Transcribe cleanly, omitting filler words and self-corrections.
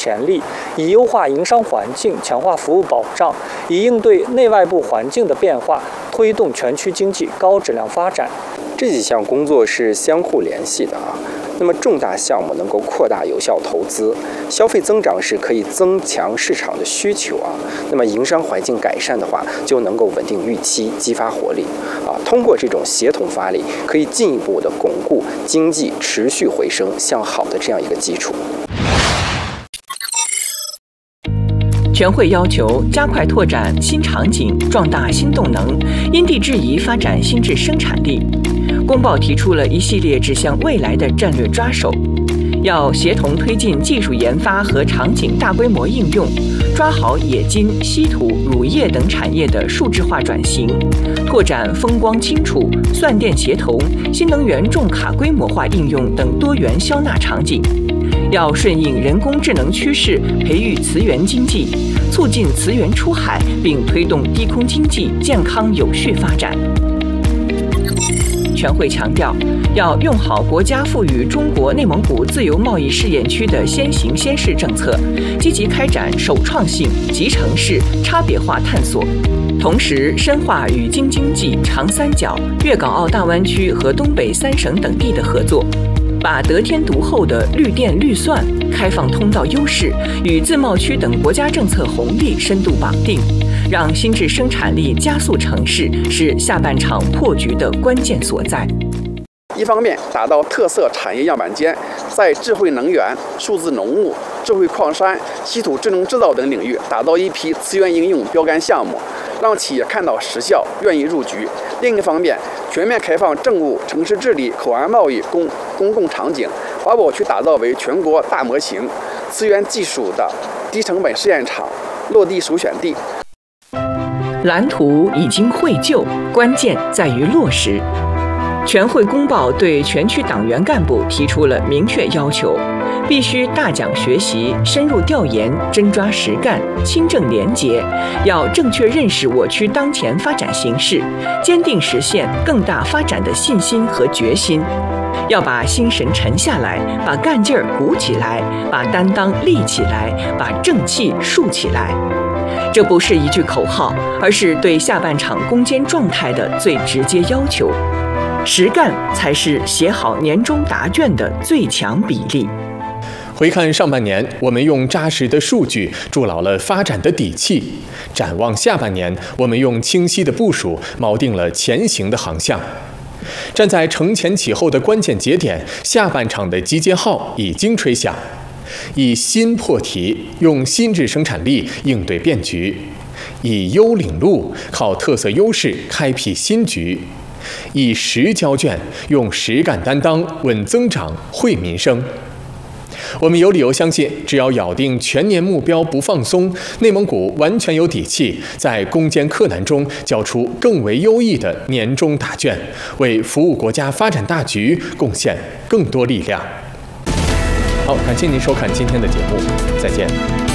潜力，以优化营商环境、强化服务保障，以应对内外部环境的变化，推动全区经济高质量发展。 这几项工作是相互联系的啊。那么重大项目能够扩大有效投资，消费增长是可以增强市场的需求啊。那么营商环境改善的话，就能够稳定预期，激发活力啊。通过这种协同发力，可以进一步的巩固经济持续回升向好的这样一个基础。 全会要求加快拓展新场景，壮大新动能，因地制宜发展新质生产力。公报提出了一系列指向未来的战略抓手，要协同推进技术研发和场景大规模应用，抓好冶金、稀土、乳业等产业的数字化转型，拓展风光清楚、算电协同、新能源重卡规模化应用等多元消纳场景。要顺应人工智能趋势，培育磁源经济，促进磁源出海，并推动低空经济健康有序发展。全会强调，要用好国家赋予中国内蒙古自由贸易试验区的先行先试政策，积极开展首创性、集成式、差别化探索，同时深化与京津冀、长三角、粤港澳大湾区和东北3省等地的合作，把得天独厚的绿电绿算、开放通道优势与自贸区等国家政策红利深度绑定，让新质生产力加速成市，是下半场破局的关键所在。 一方面，打造特色产业样板间，在智慧能源、数字农牧、智慧矿山、稀土智能制造等领域打造一批资源应用标杆项目，让企业看到实效，愿意入局。另一方面，全面开放政务、城市治理、口岸贸易、公共场景，把我区打造为全国大模型、资源技术的低成本试验场、落地首选地。 蓝图已经绘就，关键在于落实。全会公报对全区党员干部提出了明确要求，必须大讲学习、深入调研、真抓实干、清正廉洁，要正确认识我区当前发展形势，坚定实现更大发展的信心和决心。要把心神沉下来，把干劲儿鼓起来，把担当立起来，把正气树起来。这不是一句口号，而是对下半场攻坚状态的最直接要求。实干才是写好年终答卷的最强比例。 回看上半年，我们用扎实的数据筑牢了发展的底气；展望下半年，我们用清晰的部署锚定了前行的航向。站在承前启后的关键节点，下半场的集结号已经吹响。以新破题，用新质生产力应对变局；以优领路，靠特色优势开辟新局；以实交卷，用实干担当稳增长、惠民生。我们有理由相信，只要咬定全年目标不放松，内蒙古完全有底气在攻坚克难中交出更为优异的年终答卷，为服务国家发展大局贡献更多力量。好，感谢您收看今天的节目，再见。